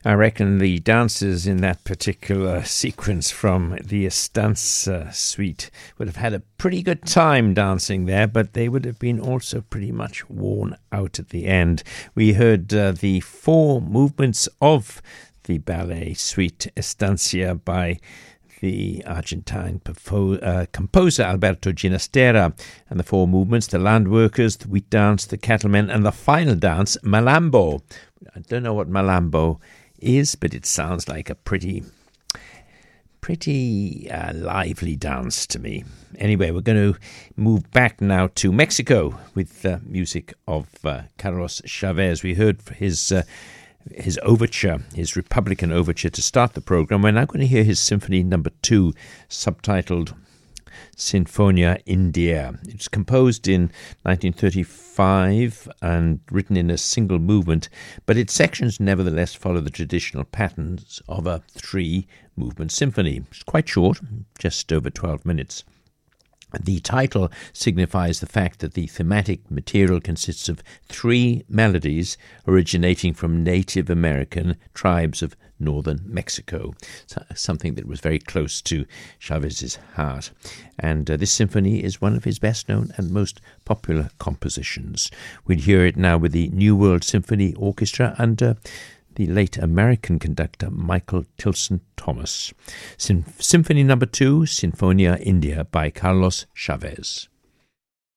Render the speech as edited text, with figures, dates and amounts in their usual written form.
I reckon the dancers in that particular sequence from the Estancia suite would have had a pretty good time dancing there, but they would have been also pretty much worn out at the end. We heard the four movements of the ballet suite Estancia by the Argentine composer Alberto Ginastera, and the four movements, the land workers, the wheat dance, the cattlemen, and the final dance, Malambo. I don't know what Malambo is, but it sounds like a pretty lively dance to me. Anyway, we're going to move back now to Mexico with music of Carlos Chavez. We heard his overture, his Republican overture to start the program. We're now going to hear his Symphony No. 2, subtitled Sinfonia India. It was composed in 1935 and written in a single movement, but its sections nevertheless follow the traditional patterns of a three-movement symphony. It's quite short, just over 12 minutes. The title signifies the fact that the thematic material consists of three melodies originating from Native American tribes of northern Mexico, something that was very close to Chavez's heart. And this symphony is one of his best-known and most popular compositions. We'll hear it now with the New World Symphony Orchestra under the late American conductor Michael Tilson Thomas. Symphony No. 2, Sinfonia India by Carlos Chavez.